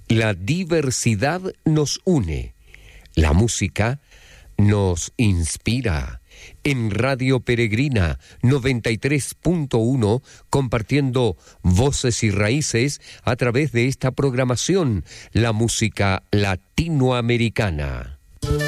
La diversidad nos une. La música nos inspira. En Radio Peregrina 93.1, compartiendo voces y raíces a través de esta programación, la música latinoamericana.